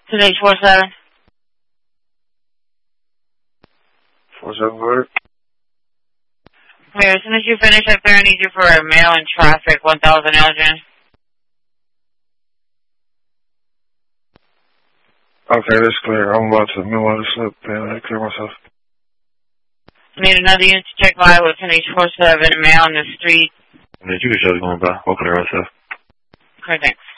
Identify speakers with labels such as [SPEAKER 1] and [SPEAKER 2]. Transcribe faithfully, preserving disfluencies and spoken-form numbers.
[SPEAKER 1] Today's four seven.
[SPEAKER 2] four seven, word.
[SPEAKER 1] Here, as soon as you finish up there, I need you for a mail in traffic, one thousand Elgin.
[SPEAKER 2] Okay, that's clear. I'm about to mail out the slip, man. I clear myself.
[SPEAKER 1] I need another unit to check by with an H four seven, mail in the street.
[SPEAKER 2] And then you can show going by. I'll clear myself.
[SPEAKER 1] Okay, thanks.